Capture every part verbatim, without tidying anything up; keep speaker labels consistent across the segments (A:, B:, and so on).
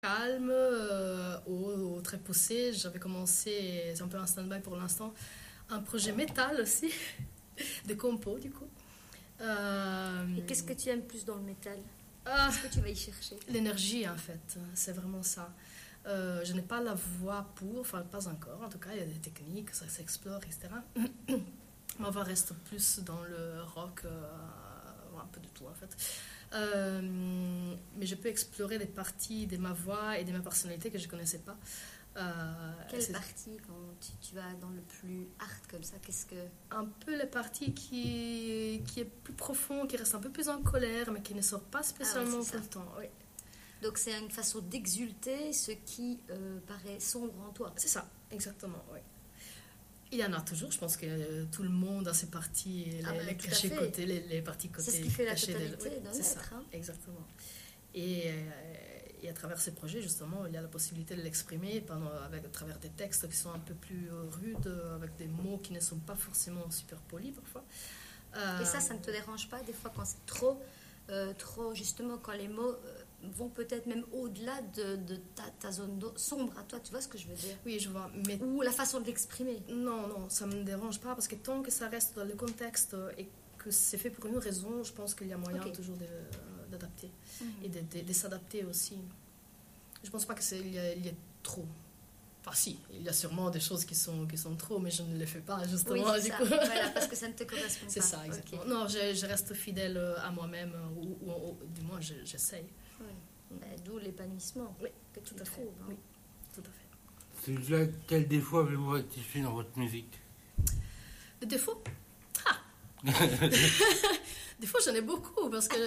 A: calme, euh, au, au très poussé. J'avais commencé, c'est un peu un stand-by pour l'instant, un projet métal aussi, de compo du coup. Euh,
B: Et qu'est-ce que tu aimes plus dans le métal?
A: ah,
B: Qu'est-ce que tu vas y chercher?
A: L'énergie en fait, c'est vraiment ça. Euh, je n'ai pas la voix pour, enfin pas encore, en tout cas il y a des techniques, ça s'explore, et cetera. Ma voix reste plus dans le rock, euh, un peu de tout en fait. Euh, mais je peux explorer des parties de ma voix et de ma personnalité que je ne connaissais pas.
B: Euh, Quelle partie quand tu, tu vas dans le plus hard comme ça, qu'est-ce que...
A: Un peu les parties qui, qui est plus profond, qui reste un peu plus en colère, mais qui ne sort pas spécialement ah, tout le temps. Oui.
B: Donc c'est une façon d'exulter ce qui euh, paraît sombre en toi.
A: C'est ça, exactement, oui. Il y en a toujours, je pense que euh, tout le monde a ses parties, les, ah ben, les cachés côtés, les, les parties côtés.
B: C'est ce qui fait la totalité oui, d'un
A: c'est
B: être.
A: Ça,
B: hein.
A: Exactement. Et, euh, et à travers ces projets, justement, il y a la possibilité de l'exprimer pendant, avec, à travers des textes qui sont un peu plus euh, rudes, avec des mots qui ne sont pas forcément super polis parfois.
B: Euh, et ça, ça ne te dérange pas des fois quand c'est trop, euh, trop justement, quand les mots... Euh, vont peut-être même au-delà de, de ta, ta zone sombre à toi, tu vois ce que je veux dire?
A: Oui, je vois. Mais...
B: Ou la façon de l'exprimer.
A: Non, non, ça ne me dérange pas, parce que tant que ça reste dans le contexte et que c'est fait pour une raison, je pense qu'il y a moyen okay. toujours d'adapter mm-hmm. et de, de, de s'adapter aussi. Je ne pense pas qu'il y, y ait trop. Enfin si, il y a sûrement des choses qui sont, qui sont trop, mais je ne les fais pas justement.
B: Oui,
A: du
B: ça.
A: coup.
B: Voilà, parce que ça ne te correspond pas.
A: C'est ça, exactement. Okay. Non, je, je reste fidèle à moi-même, ou, ou, ou du moins j'essaye.
B: Oui. Ben, d'où l'épanouissement
A: oui,
B: que tu
A: tout à
B: trouves.
A: Fait.
B: Hein.
A: Oui, tout à fait.
C: Celui-là, quel défaut avez-vous rectifié dans votre musique?
A: Le défaut ah. Des fois, j'en ai beaucoup, parce que...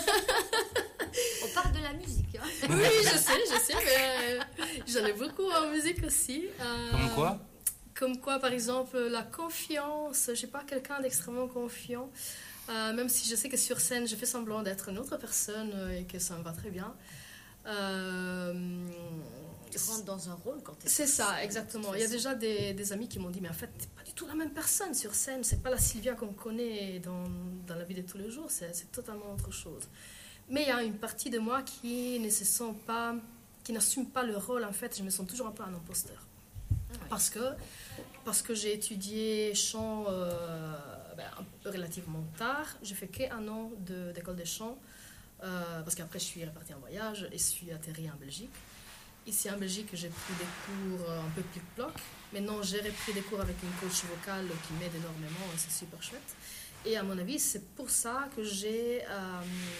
B: On parle de la musique. Hein.
A: Oui, je sais, je sais, mais j'en ai beaucoup en musique aussi.
C: Euh, comme quoi?
A: Comme quoi, par exemple, la confiance. Je ne suis pas quelqu'un d'extrêmement confiant. Euh, même si je sais que sur scène, je fais semblant d'être une autre personne euh, et que ça me va très bien. Euh,
B: tu rentres dans un rôle quand tu es
A: C'est ça, exactement. Il y a déjà des, des amis qui m'ont dit, mais en fait, tu n'es pas du tout la même personne sur scène. C'est pas la Sylvia qu'on connaît dans, dans la vie de tous les jours. C'est, c'est totalement autre chose. Mais il y a une partie de moi qui ne se sent pas, qui n'assume pas le rôle. En fait, je me sens toujours un peu un imposteur. Ah ouais. Parce que, parce que j'ai étudié chant euh, ben, un peu relativement tard. J'ai fait qu'un an de, d'école de chant. Euh, parce qu'après, je suis repartie en voyage et je suis atterrie en Belgique. Ici, en Belgique, j'ai pris des cours un peu plic-ploc. Maintenant, j'ai repris des cours avec une coach vocale qui m'aide énormément et c'est super chouette. Et à mon avis, c'est pour ça que j'ai... Euh,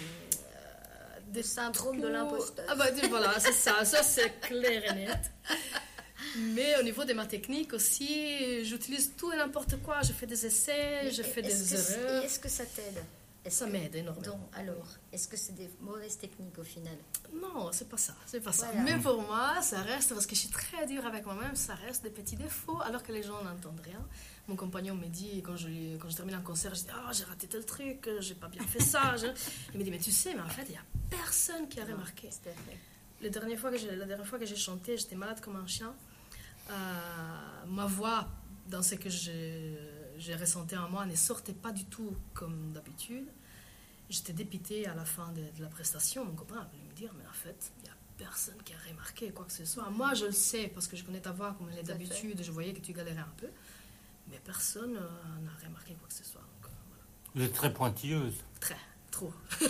B: des syndromes de l'imposteur.
A: Ah bah voilà, c'est ça, ça c'est clair et net. Mais au niveau de ma technique aussi, j'utilise tout et n'importe quoi. Je fais des essais, je fais des erreurs.
B: Et est-ce que ça t'aide? Est-ce
A: ça
B: que,
A: m'aide énormément.
B: Donc, alors, est-ce que c'est des mauvaises techniques au final?
A: Non, c'est pas ça, c'est pas ça.
B: Voilà.
A: Mais pour moi, ça reste, parce que je suis très dure avec moi-même, ça reste des petits défauts, alors que les gens n'entendent rien. Mon compagnon me dit, quand je, quand je termine un concert, je dis, ah, oh, j'ai raté tel truc, j'ai pas bien fait ça. je... Il me dit, mais tu sais, mais en fait, il y a personne qui a remarqué. La dernière fois que j'ai, la dernière fois que j'ai chanté, j'étais malade comme un chien. Euh, ma voix, dans ce que j'ai, j'ai ressenti en moi, ne sortait pas du tout comme d'habitude. J'étais dépitée à la fin de, de la prestation. Mon copain a voulu me dire, mais en fait, il n'y a personne qui a remarqué quoi que ce soit. Moi, je le sais, parce que je connais ta voix comme elle est d'habitude, je voyais que tu galérais un peu. Mais personne euh, n'a remarqué quoi que ce soit. Donc, euh, voilà.
C: Vous êtes très pointilleuse.
A: Très, trop.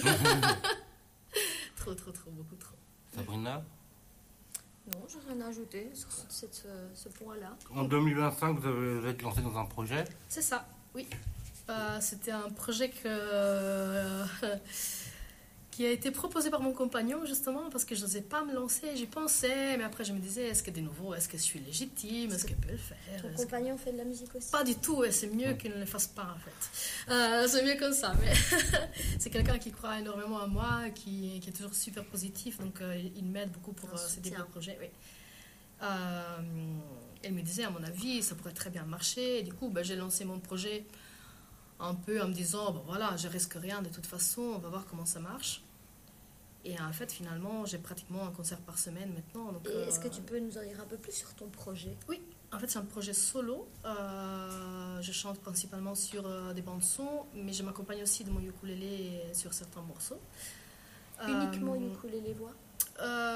A: trop, trop, trop, beaucoup trop.
C: Sabrina?
B: Non, j'ai rien à ajouter sur ce, ce, ce point-là.
C: En deux mille vingt-cinq, vous avez vous êtes lancé dans un projet?
A: C'est ça, oui. Euh, c'était un projet que, euh, qui a été proposé par mon compagnon, justement, parce que je n'osais pas me lancer. J'y pensais, mais après je me disais, est-ce que de nouveau, est-ce que je suis légitime? Est-ce qu'elle peut le faire?
B: Ton compagnon que... fait de la musique aussi?
A: Pas du tout, et c'est mieux qu'il ne le fasse pas, en fait. Euh, c'est mieux comme ça, mais c'est quelqu'un qui croit énormément à moi, qui, qui est toujours super positif, donc euh, il m'aide beaucoup pour euh, ce type de projet. Oui. Euh, elle me disait, à mon avis, ça pourrait très bien marcher. Et du coup, ben, j'ai lancé mon projet un peu en me disant, bon voilà, je risque rien de toute façon, on va voir comment ça marche. Et en fait, finalement, j'ai pratiquement un concert par semaine maintenant. Donc,
B: et
A: euh...
B: est-ce que tu peux nous en dire un peu plus sur ton projet?
A: Oui, en fait, c'est un projet solo. Euh, je chante principalement sur euh, des bandes-sons, mais je m'accompagne aussi de mon ukulélé sur certains morceaux.
B: Uniquement euh, ukulélé voix?
A: euh,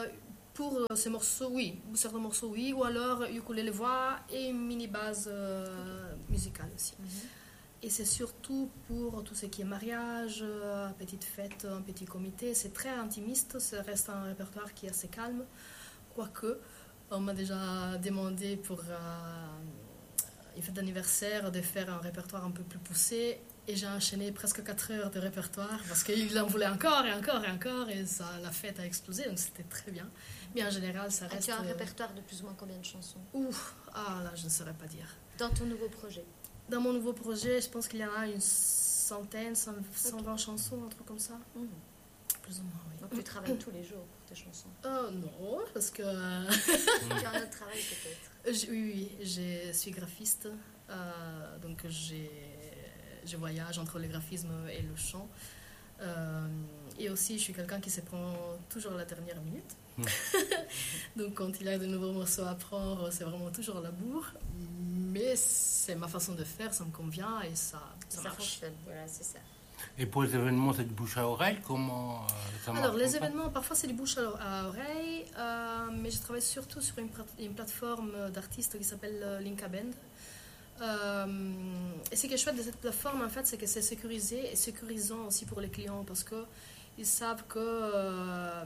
A: Pour euh, ces morceaux, oui. Pour certains morceaux, oui. Ou alors ukulélé voix et une mini base euh, musicale aussi. Mm-hmm. Et c'est surtout pour tout ce qui est mariage, euh, petite fête, un petit comité. C'est très intimiste. Ça reste un répertoire qui est assez calme. Quoique, on m'a déjà demandé pour euh, une fête d'anniversaire de faire un répertoire un peu plus poussé. Et j'ai enchaîné presque quatre heures de répertoire parce qu'il en voulait encore et encore et encore. Et ça, la fête a explosé, donc c'était très bien. Mais en général, ça reste...
B: As-tu un répertoire de plus ou moins combien de chansons?
A: Ouf, ah là, je ne saurais pas dire.
B: Dans ton nouveau projet?
A: Dans mon nouveau projet, je pense qu'il y en a une centaine, cent vingt okay. chansons, un truc comme ça. Mmh. Plus ou moins, oui.
B: Donc tu travailles tous les jours pour tes chansons?
A: Oh non, parce que...
B: tu as un autre travail peut-être?
A: Oui, oui, je suis graphiste. Euh, donc j'ai... Je voyage entre le graphisme et le chant. Euh, et aussi, je suis quelqu'un qui se prend toujours la dernière minute. Mmh. Donc, quand il y a de nouveaux morceaux à apprendre, c'est vraiment toujours la bourre. Mais c'est ma façon de faire, ça me convient et ça, ça,
B: ça
A: marche.
B: fonctionne. Voilà, c'est ça.
C: Et pour les événements, c'est du bouche à oreille? Comment euh, ça marche?
A: Alors, les événements, parfois, c'est du bouche à oreille. Euh, mais je travaille surtout sur une, une plateforme d'artistes qui s'appelle Linkaband. Euh, et ce qui est chouette de cette plateforme, en fait, c'est que c'est sécurisé et sécurisant aussi pour les clients parce qu'ils savent que euh,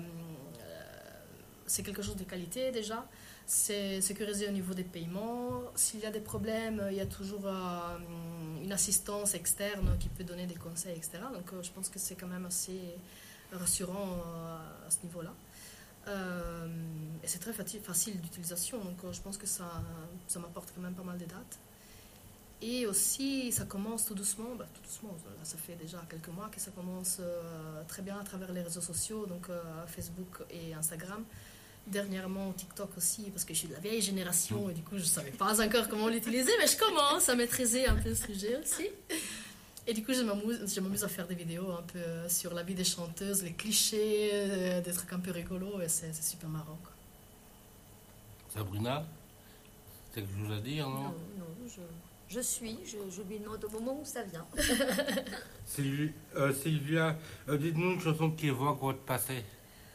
A: c'est quelque chose de qualité déjà. C'est sécurisé au niveau des paiements. S'il y a des problèmes, il y a toujours euh, une assistance externe qui peut donner des conseils, et cetera. Donc, euh, je pense que c'est quand même assez rassurant euh, à ce niveau-là. Euh, et c'est très facile, facile d'utilisation. Donc, euh, je pense que ça, ça m'apporte quand même pas mal de dates. Et aussi, ça commence tout doucement, bah, tout doucement, ça fait déjà quelques mois que ça commence euh, très bien à travers les réseaux sociaux, donc euh, Facebook et Instagram. Dernièrement, TikTok aussi, parce que je suis de la vieille génération et du coup, je ne savais pas encore comment l'utiliser, mais je commence à maîtriser un peu le sujet aussi. Et du coup, je m'amuse, je m'amuse à faire des vidéos un peu sur la vie des chanteuses, les clichés, euh, des trucs un peu rigolos, et c'est, c'est super marrant, quoi.
C: Sabrina, tu as quelque chose à dire, non?
B: Non, non, je... Je suis, je, je lui demande au moment où ça vient.
C: Sylvia, euh, Sylvia euh, dites-nous une chanson qui évoque votre passé.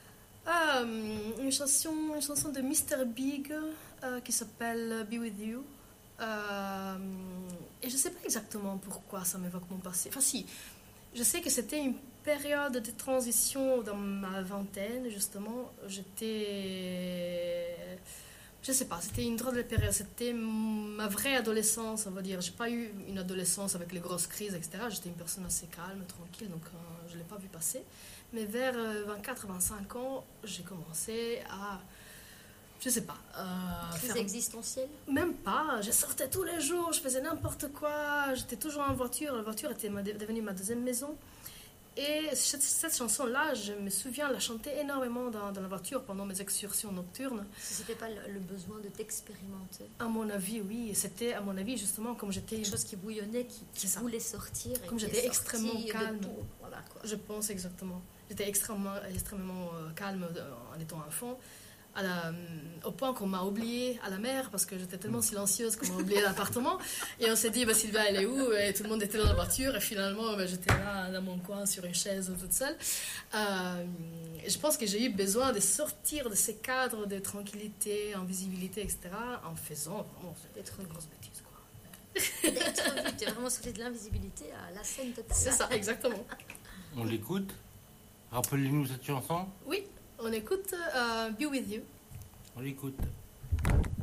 A: Euh, une, chanson, une chanson de mister Big euh, qui s'appelle Be With You. Euh, et je ne sais pas exactement pourquoi ça m'évoque mon passé. Enfin si, je sais que c'était une période de transition dans ma vingtaine, justement. J'étais... Je sais pas, c'était une drôle de période, c'était ma vraie adolescence, on va dire. J'ai pas eu une adolescence avec les grosses crises, et cetera. J'étais une personne assez calme, tranquille, donc euh, je l'ai pas vu passer. Mais vers euh, vingt-quatre à vingt-cinq ans, j'ai commencé à, je sais pas... Euh,
B: Crise
A: faire...
B: existentielle?
A: Même pas, je sortais tous les jours, je faisais n'importe quoi, j'étais toujours en voiture, la voiture était ma, devenue ma deuxième maison. Et cette, cette chanson-là, je me souviens la chanter énormément dans, dans la voiture pendant mes excursions nocturnes.
B: Ce n'était pas le, le besoin de t'expérimenter?
A: À mon avis, oui. C'était, à mon avis, justement, comme j'étais...
B: Quelque chose qui bouillonnait, qui, qui voulait sortir. Et
A: comme j'étais extrêmement calme.
B: Voilà, quoi.
A: Je pense exactement. J'étais extrêmement, extrêmement euh, calme en étant enfant. À la, au point qu'on m'a oubliée à la mer parce que j'étais tellement silencieuse qu'on m'a oubliée à l'appartement. Et on s'est dit, bah, Sylvia, elle est où? Et tout le monde était dans la voiture. Et finalement, bah, j'étais là dans mon coin sur une chaise toute seule. Euh, et je pense que j'ai eu besoin de sortir de ces cadres de tranquillité, en visibilité, et cetera. En faisant vraiment d'être une grosse bêtise, quoi.
B: D'être vu, tu es vraiment sorti de l'invisibilité à la scène totale.
A: C'est ça, exactement.
C: On l'écoute? Rappelez-nous cette chanson.
A: Oui. On écoute euh, Be With You.
C: On l'écoute.